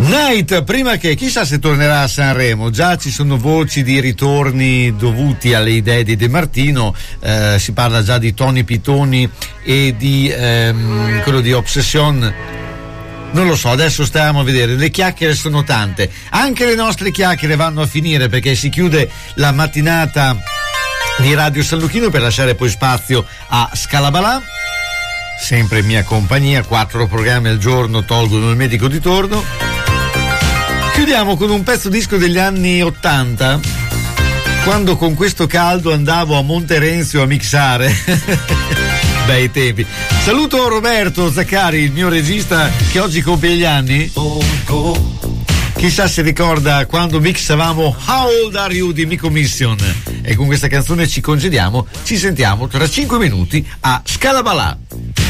Night, prima che chissà se tornerà a Sanremo, già ci sono voci di ritorni dovuti alle idee di De Martino, si parla già di Tony Pitoni e di quello di Obsession. Non lo so, adesso stiamo a vedere, le chiacchiere sono tante, anche le nostre chiacchiere vanno a finire perché si chiude la mattinata di Radio San Luchino per lasciare poi spazio a Scalabalà, sempre in mia compagnia, 4 programmi al giorno tolgono il medico di torno. Chiudiamo con un pezzo disco degli anni 80, quando con questo caldo andavo a Monterenzio a mixare. Bei tempi. Saluto Roberto Zaccari, il mio regista che oggi compie gli anni. Chissà se ricorda quando mixavamo How Old Are You di Mico Mission. E con questa canzone ci congediamo, ci sentiamo tra 5 minuti a Scalabalà.